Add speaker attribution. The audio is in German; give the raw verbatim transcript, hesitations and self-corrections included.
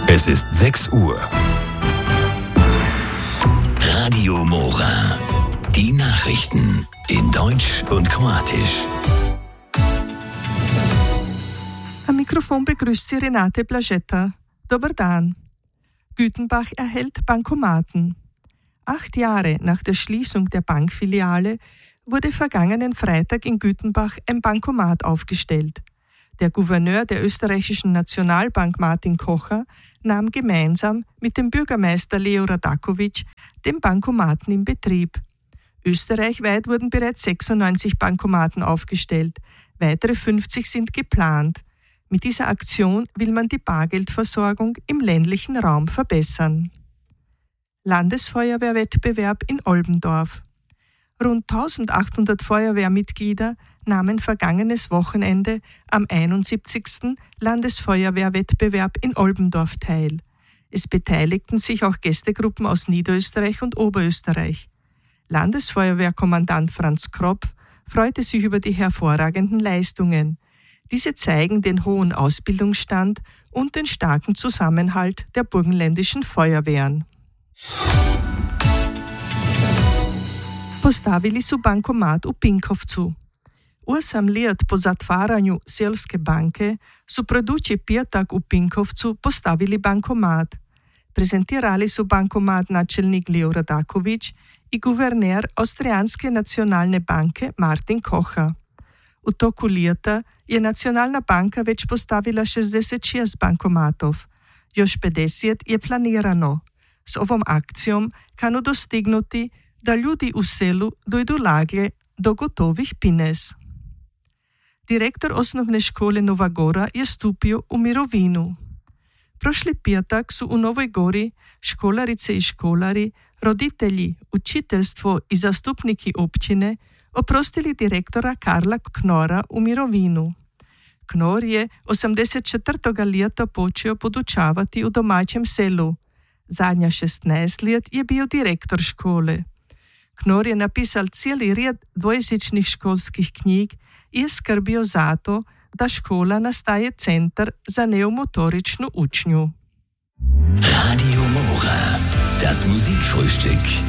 Speaker 1: Es ist sechs Uhr. Radio Mora. Die Nachrichten in Deutsch und Kroatisch.
Speaker 2: Am Mikrofon begrüßt sie Renate Blaschetta. Dobar dan. Gütenbach erhält Bankomaten. Acht Jahre nach der Schließung der Bankfiliale wurde vergangenen Freitag in Gütenbach ein Bankomat aufgestellt. Der Gouverneur der österreichischen Nationalbank Martin Kocher nahm gemeinsam mit dem Bürgermeister Leo Radakovic den Bankomaten in Betrieb. Österreichweit wurden bereits sechsundneunzig Bankomaten aufgestellt, weitere fünfzig sind geplant. Mit dieser Aktion will man die Bargeldversorgung im ländlichen Raum verbessern. Landesfeuerwehrwettbewerb in Olbendorf. Rund eintausendachthundert Feuerwehrmitglieder nahmen vergangenes Wochenende am einundsiebzigsten Landesfeuerwehrwettbewerb in Olbendorf teil. Es beteiligten sich auch Gästegruppen aus Niederösterreich und Oberösterreich. Landesfeuerwehrkommandant Franz Kropf freute sich über die hervorragenden Leistungen. Diese zeigen den hohen Ausbildungsstand und den starken Zusammenhalt der burgenländischen Feuerwehren. Postavili su bankomat u Pinkovcu. Osam let po zatvaranju Selske banke su produći petak u Pinkovcu postavili bankomat. Prezentirali su bankomat načelnik Leo Radakovic i guverner Avstrijanske nacionalne banke Martin Kocher. V toku leta je Nacionalna banka već postavila šezdeset šest bankomatov. Još pedeset je planirano. S ovom akcijom kanu dostignuti da ljudi u selu dojdu laglje do gotovih pines. Direktor osnovne škole Nova Gora je stupio u mirovinu. Prošli petak su u Novoj Gori školarice i školari, roditelji, učiteljstvo i zastupniki općine oprostili direktora Karla Knora u mirovinu. Knor je osemdeset četvrtega leta počeo podučavati u domaćem selu. Zadnja šestnaest let je bio direktor škole. Knor je napisal cijeli red dvojezičnih školskih knjig i je skrbio za to, da škola nastaje centar za neumotoričnu učnju.
Speaker 1: Radio Mora. Das Musikfrühstück.